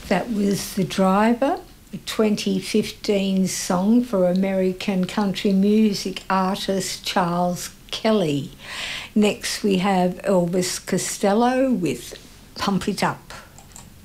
That was The Driver, a 2015 song for American country music artist Charles Kelly. Next we have Elvis Costello with Pump It Up.